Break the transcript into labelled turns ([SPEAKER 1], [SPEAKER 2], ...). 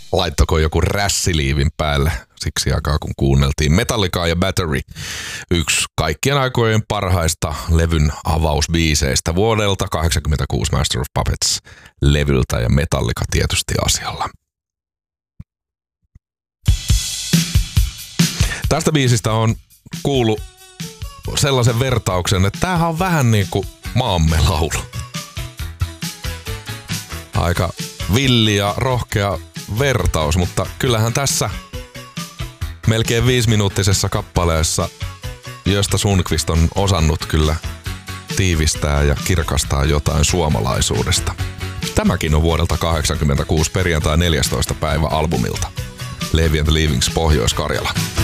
[SPEAKER 1] laittako joku rässiliivin päälle siksi aikaa, kun kuunneltiin Metallicaa ja Battery, yksi kaikkien aikojen parhaista levyn avausbiiseistä vuodelta 1986 Master of Puppets-levyltä ja Metallica tietysti asialla. Tästä biisistä on kuullut sellaisen vertauksen, että tämähän on vähän niin kuin maamme laulu. Aika villi ja rohkea vertaus, mutta kyllähän tässä melkein 5-minuuttisessa kappaleessa Gösta Sundqvist on osannut kyllä tiivistää ja kirkastaa jotain suomalaisuudesta. Tämäkin on vuodelta 1986 perjantai 14. päivä albumilta Levi and the Leavings Pohjois-Karjala.